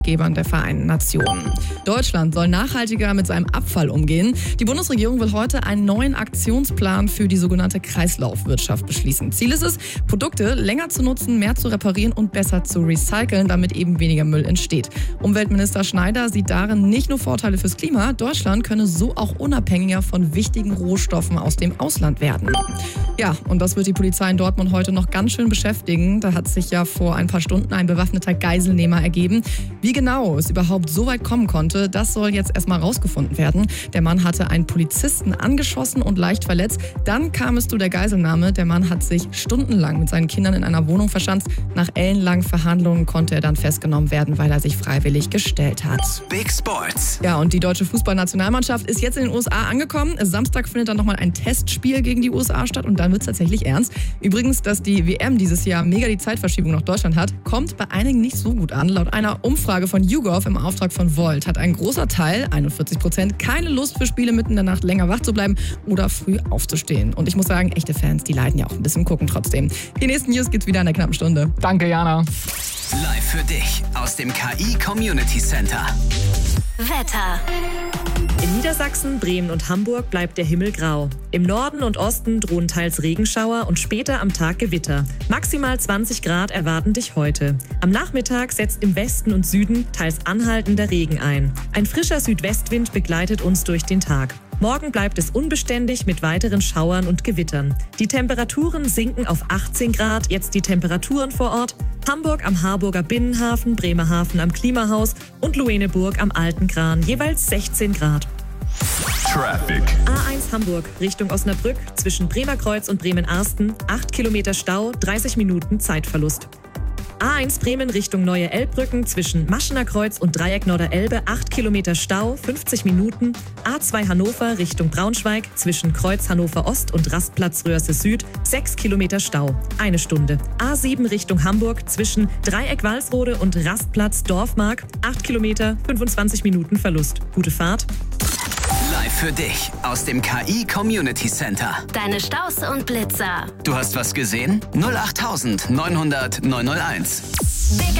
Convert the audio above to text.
Gebern der Vereinten Nationen. Deutschland soll nachhaltiger mit seinem Abfall umgehen. Die Bundesregierung will heute einen neuen Aktionsplan für die sogenannte Kreislaufwirtschaft beschließen. Ziel ist es, Produkte länger zu nutzen, mehr zu reparieren und besser zu recyceln, damit eben weniger Müll entsteht. Umweltminister Schneider sieht darin nicht nur Vorteile fürs Klima, Deutschland könne so auch unabhängiger von wichtigen Rohstoffen aus dem Ausland werden. Ja, und das wird die Polizei in Dortmund heute noch ganz schön beschäftigen. Da hat sich ja vor ein paar Stunden ein bewaffneter Geiselnehmer ergeben. Wie genau es überhaupt so weit kommen konnte, das soll jetzt erstmal rausgefunden werden. Der Mann hatte einen Polizisten angeschossen und leicht verletzt. Dann kam es zu der Geiselnahme. Der Mann hat sich stundenlang mit seinen Kindern in einer Wohnung verschanzt. Nach ellenlangen Verhandlungen konnte er dann festgenommen werden, weil er sich freiwillig gestellt hat. Big Sports. Ja, und die deutsche Fußballnationalmannschaft ist jetzt in den USA angekommen. Samstag findet dann nochmal ein Testspiel gegen die USA statt und dann wird es tatsächlich ernst. Übrigens, dass die WM dieses Jahr mega die Zeitverschiebung nach Deutschland hat, kommt bei einigen nicht so gut an. Laut einer Umfrage von YouGov im Auftrag von Volt hat ein großer Teil, 41%, keine Lust für Spiele mitten in der Nacht länger wach zu bleiben oder früh aufzustehen. Und ich muss sagen, echte Fans, die leiden ja auch ein bisschen gucken trotzdem. Die nächsten News gibt's wieder in der knappen Stunde. Danke, Jana. Live für dich aus dem KI Community Center. Wetter. In Niedersachsen, Bremen und Hamburg bleibt der Himmel grau. Im Norden und Osten drohen teils Regenschauer und später am Tag Gewitter. Maximal 20 Grad erwarten dich heute. Am Nachmittag setzt im Westen und Süden teils anhaltender Regen ein. Ein frischer Südwestwind begleitet uns durch den Tag. Morgen bleibt es unbeständig mit weiteren Schauern und Gewittern. Die Temperaturen sinken auf 18 Grad, jetzt die Temperaturen vor Ort. Hamburg am Harburger Binnenhafen, Bremerhaven am Klimahaus und Lueneburg am Alten Kran, jeweils 16 Grad. Traffic. A1 Hamburg Richtung Osnabrück zwischen Bremerkreuz und Bremen-Arsten, 8 Kilometer Stau, 30 Minuten Zeitverlust. A1 Bremen Richtung Neue Elbbrücken zwischen Maschener Kreuz und Dreieck Norderelbe, 8 Kilometer Stau, 50 Minuten. A2 Hannover Richtung Braunschweig zwischen Kreuz Hannover Ost und Rastplatz Röhrse Süd, 6 Kilometer Stau, 1 Stunde. A7 Richtung Hamburg zwischen Dreieck Walsrode und Rastplatz Dorfmark, 8 Kilometer, 25 Minuten Verlust. Gute Fahrt. Live für dich aus dem KI Community Center. Deine Staus und Blitzer. Du hast was gesehen? 08900 901. Big